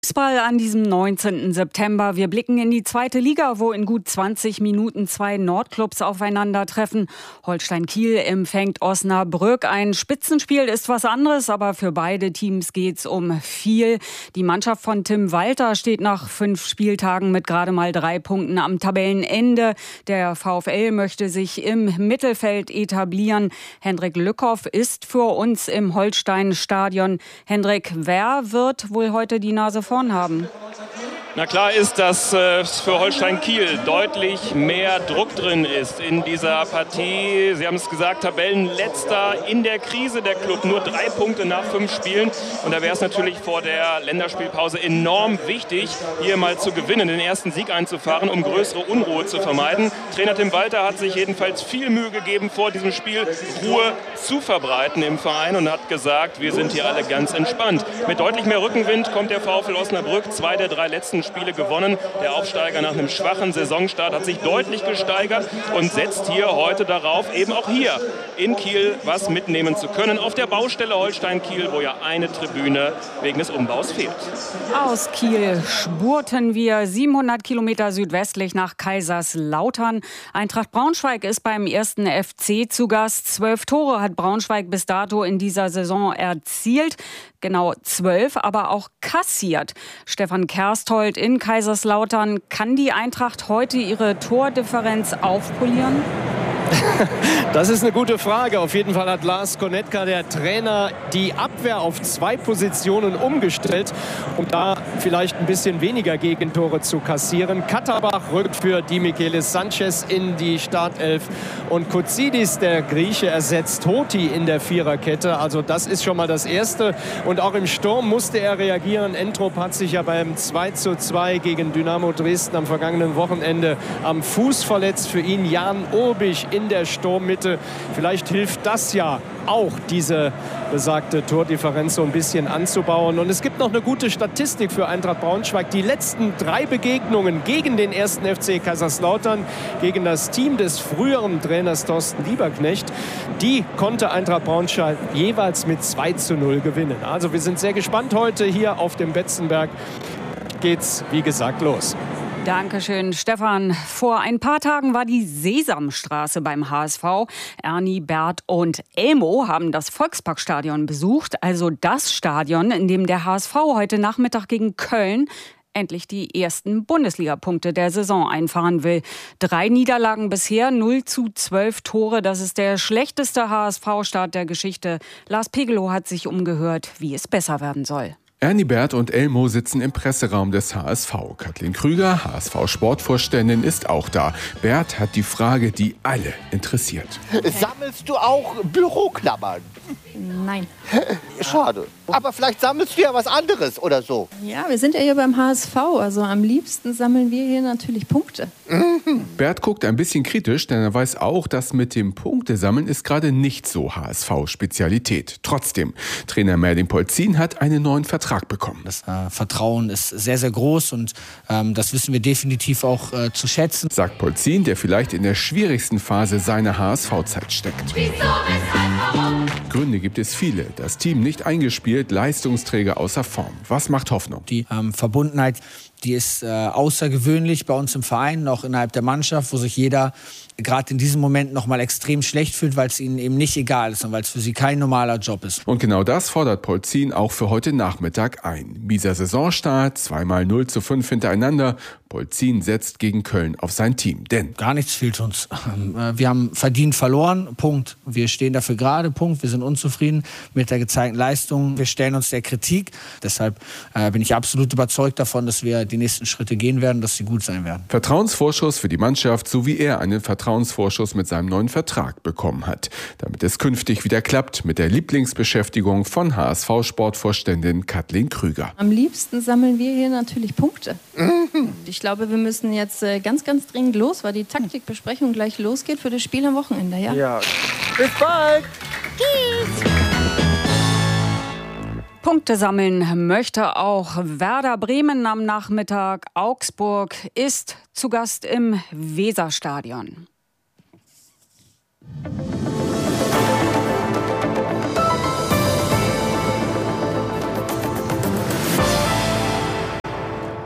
Fußball an diesem 19. September. Wir blicken in die zweite Liga, wo in gut 20 Minuten zwei Nordclubs aufeinandertreffen. Holstein Kiel empfängt Osnabrück. Ein Spitzenspiel ist was anderes, aber für beide Teams geht's um viel. Die Mannschaft von Tim Walter steht nach 5 Spieltagen mit gerade mal 3 Punkten am Tabellenende. Der VfL möchte sich im Mittelfeld etablieren. Hendrik Lückhoff ist für uns im Holstein-Stadion. Hendrik, wer wird wohl heute die Nase vorn haben? Na klar ist, dass für Holstein Kiel deutlich mehr Druck drin ist in dieser Partie. Sie haben es gesagt, Tabellenletzter in der Krise, der Club nur 3 Punkte nach 5 Spielen. Und da wäre es natürlich vor der Länderspielpause enorm wichtig, hier mal zu gewinnen, den ersten Sieg einzufahren, um größere Unruhe zu vermeiden. Trainer Tim Walter hat sich jedenfalls viel Mühe gegeben, vor diesem Spiel Ruhe zu verbreiten im Verein und hat gesagt, wir sind hier alle ganz entspannt. Mit deutlich mehr Rückenwind kommt der VfL Osnabrück, 2 der 3 letzten Spiele gewonnen. Der Aufsteiger nach einem schwachen Saisonstart hat sich deutlich gesteigert und setzt hier heute darauf, eben auch hier in Kiel was mitnehmen zu können. Auf der Baustelle Holstein-Kiel, wo ja eine Tribüne wegen des Umbaus fehlt. Aus Kiel spurten wir 700 Kilometer südwestlich nach Kaiserslautern. Eintracht Braunschweig ist beim 1. FC zu Gast. 12 Tore hat Braunschweig bis dato in dieser Saison erzielt. Genau 12, aber auch kassiert. Stefan Kersthold in Kaiserslautern. Kann die Eintracht heute ihre Tordifferenz aufpolieren? Das ist eine gute Frage. Auf jeden Fall hat Lars Konetka, der Trainer, die Abwehr auf 2 Positionen umgestellt, um da vielleicht ein bisschen weniger Gegentore zu kassieren. Katterbach rückt für Dimichelis Sanchez in die Startelf und Koutsidis, der Grieche, ersetzt Hoti in der Viererkette. Also das ist schon mal das Erste. Und auch im Sturm musste er reagieren. Entrop hat sich ja beim 2:2 gegen Dynamo Dresden am vergangenen Wochenende am Fuß verletzt. Für ihn Jan Urbich in der Sturmmitte. Vielleicht hilft das ja auch, diese besagte Tordifferenz so ein bisschen anzubauen. Und es gibt noch eine gute Statistik für Eintracht Braunschweig. Die letzten 3 Begegnungen gegen den 1. FC Kaiserslautern, gegen das Team des früheren Trainers Thorsten Lieberknecht, die konnte Eintracht Braunschweig jeweils mit 2:0 gewinnen. Also wir sind sehr gespannt heute hier auf dem Betzenberg. Geht's, wie gesagt, los. Dankeschön, Stefan. Vor ein paar Tagen war die Sesamstraße beim HSV. Ernie, Bert und Elmo haben das Volksparkstadion besucht. Also das Stadion, in dem der HSV heute Nachmittag gegen Köln endlich die ersten Bundesliga-Punkte der Saison einfahren will. 3 Niederlagen bisher, 0:12 Tore. Das ist der schlechteste HSV-Start der Geschichte. Lars Pegelow hat sich umgehört, wie es besser werden soll. Ernie, Bert und Elmo sitzen im Presseraum des HSV. Kathleen Krüger, HSV-Sportvorständin, ist auch da. Bert hat die Frage, die alle interessiert. Sammelst du auch Büroklammern? Nein. Schade. Aber vielleicht sammelst du ja was anderes oder so. Ja, wir sind ja hier beim HSV. Also am liebsten sammeln wir hier natürlich Punkte. Bert guckt ein bisschen kritisch, denn er weiß auch, dass mit dem Punktesammeln ist gerade nicht so HSV-Spezialität. Trotzdem, Trainer Merlin Polzin hat einen neuen Vertrag bekommen. Das Vertrauen ist sehr, sehr groß und das wissen wir definitiv auch zu schätzen. Sagt Polzin, der vielleicht in der schwierigsten Phase seiner HSV-Zeit steckt. Wieso, weshalb, warum? Gründe gibt es viele. Das Team nicht eingespielt, Leistungsträger außer Form. Was macht Hoffnung? Die Verbundenheit, die ist außergewöhnlich bei uns im Verein, auch innerhalb der Mannschaft, wo sich jeder gerade in diesem Moment noch mal extrem schlecht fühlt, weil es ihnen eben nicht egal ist und weil es für sie kein normaler Job ist. Und genau das fordert Polzin auch für heute Nachmittag ein. Mieser Saisonstart, 2-mal 0:5 hintereinander. Polzin setzt gegen Köln auf sein Team. Denn gar nichts fehlt uns. Wir haben verdient verloren, Punkt. Wir stehen dafür gerade, Punkt. Wir sind unzufrieden mit der gezeigten Leistung. Wir stellen uns der Kritik. Deshalb bin ich absolut überzeugt davon, dass wir die nächsten Schritte gehen werden, dass sie gut sein werden. Vertrauensvorschuss für die Mannschaft, so wie er einen Vertrauensvorschuss mit seinem neuen Vertrag bekommen hat. Damit es künftig wieder klappt mit der Lieblingsbeschäftigung von HSV-Sportvorständin Kathleen Krüger. Am liebsten sammeln wir hier natürlich Punkte. Ich glaube, wir müssen jetzt ganz, ganz dringend los, weil die Taktikbesprechung gleich losgeht für das Spiel am Wochenende. Ja. Bis bald. Tschüss. Punkte sammeln möchte auch Werder Bremen am Nachmittag. Augsburg ist zu Gast im Weserstadion.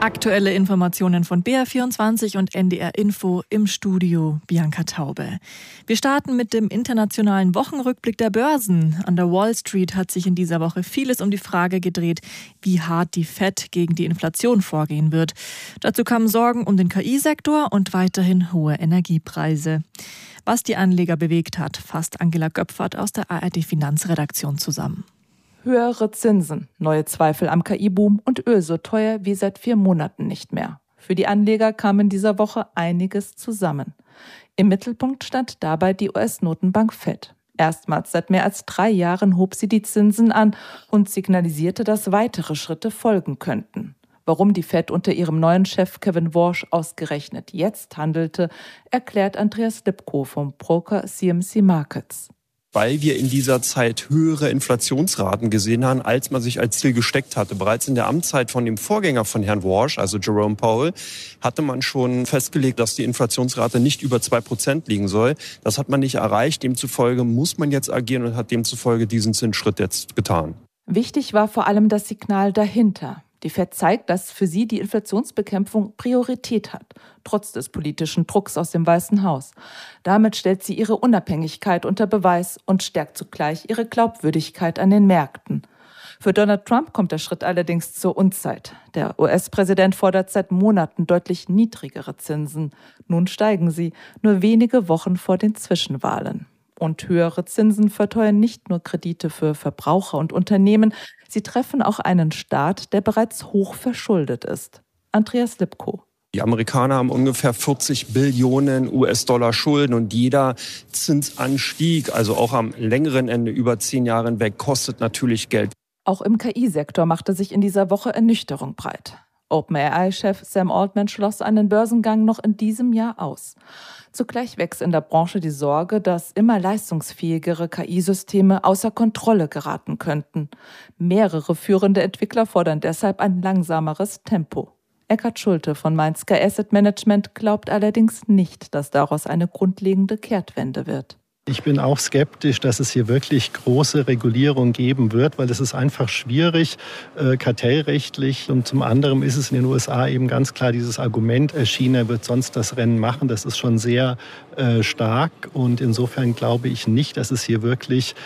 Aktuelle Informationen von BR24 und NDR Info, im Studio Bianca Taube. Wir starten mit dem internationalen Wochenrückblick der Börsen. An der Wall Street hat sich in dieser Woche vieles um die Frage gedreht, wie hart die Fed gegen die Inflation vorgehen wird. Dazu kamen Sorgen um den KI-Sektor und weiterhin hohe Energiepreise. Was die Anleger bewegt hat, fasst Angela Göpfert aus der ARD-Finanzredaktion zusammen. Höhere Zinsen, neue Zweifel am KI-Boom und Öl so teuer wie seit 4 Monaten nicht mehr. Für die Anleger kam in dieser Woche einiges zusammen. Im Mittelpunkt stand dabei die US-Notenbank Fed. Erstmals seit mehr als 3 Jahren hob sie die Zinsen an und signalisierte, dass weitere Schritte folgen könnten. Warum die Fed unter ihrem neuen Chef Kevin Warsh ausgerechnet jetzt handelte, erklärt Andreas Lipko vom Broker CMC Markets. Weil wir in dieser Zeit höhere Inflationsraten gesehen haben, als man sich als Ziel gesteckt hatte. Bereits in der Amtszeit von dem Vorgänger von Herrn Warsh, also Jerome Powell, hatte man schon festgelegt, dass die Inflationsrate nicht über 2% liegen soll. Das hat man nicht erreicht. Demzufolge muss man jetzt agieren und hat demzufolge diesen Zinsschritt jetzt getan. Wichtig war vor allem das Signal dahinter. Die Fed zeigt, dass für sie die Inflationsbekämpfung Priorität hat, trotz des politischen Drucks aus dem Weißen Haus. Damit stellt sie ihre Unabhängigkeit unter Beweis und stärkt zugleich ihre Glaubwürdigkeit an den Märkten. Für Donald Trump kommt der Schritt allerdings zur Unzeit. Der US-Präsident fordert seit Monaten deutlich niedrigere Zinsen. Nun steigen sie, nur wenige Wochen vor den Zwischenwahlen. Und höhere Zinsen verteuern nicht nur Kredite für Verbraucher und Unternehmen, sie treffen auch einen Staat, der bereits hoch verschuldet ist. Andreas Lipko. Die Amerikaner haben ungefähr 40 Billionen US-Dollar Schulden und jeder Zinsanstieg, also auch am längeren Ende über 10 Jahre hinweg, kostet natürlich Geld. Auch im KI-Sektor machte sich in dieser Woche Ernüchterung breit. OpenAI-Chef Sam Altman schloss einen Börsengang noch in diesem Jahr aus. Zugleich wächst in der Branche die Sorge, dass immer leistungsfähigere KI-Systeme außer Kontrolle geraten könnten. Mehrere führende Entwickler fordern deshalb ein langsameres Tempo. Eckhard Schulte von Mainzker Asset Management glaubt allerdings nicht, dass daraus eine grundlegende Kehrtwende wird. Ich bin auch skeptisch, dass es hier wirklich große Regulierung geben wird, weil es ist einfach schwierig, kartellrechtlich. Und zum anderen ist es in den USA eben ganz klar dieses Argument, China wird sonst das Rennen machen. Das ist schon sehr stark. Und insofern glaube ich nicht, dass es hier wirklich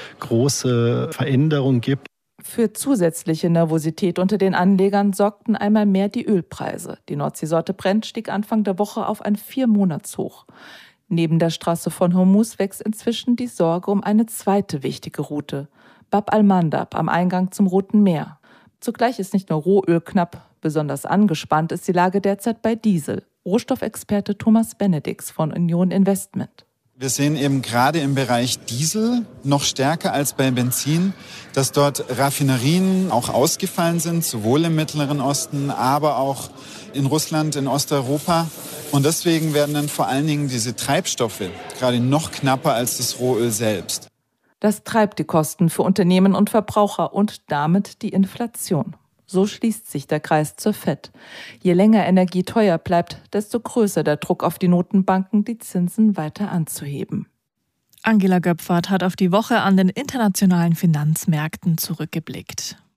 große Veränderungen gibt. Für zusätzliche Nervosität unter den Anlegern sorgten einmal mehr die Ölpreise. Die Nordseesorte Brent stieg Anfang der Woche auf ein 4-Monatshoch. Neben der Straße von Hormuz wächst inzwischen die Sorge um eine zweite wichtige Route, Bab al-Mandab am Eingang zum Roten Meer. Zugleich ist nicht nur Rohöl knapp, besonders angespannt ist die Lage derzeit bei Diesel. Rohstoffexperte Thomas Benedix von Union Investment. Wir sehen eben gerade im Bereich Diesel noch stärker als bei Benzin, dass dort Raffinerien auch ausgefallen sind, sowohl im Mittleren Osten, aber auch in Russland, in Osteuropa. Und deswegen werden dann vor allen Dingen diese Treibstoffe gerade noch knapper als das Rohöl selbst. Das treibt die Kosten für Unternehmen und Verbraucher und damit die Inflation. So schließt sich der Kreis zur Fed. Je länger Energie teuer bleibt, desto größer der Druck auf die Notenbanken, die Zinsen weiter anzuheben. Angela Göpfert hat auf die Woche an den internationalen Finanzmärkten zurückgeblickt.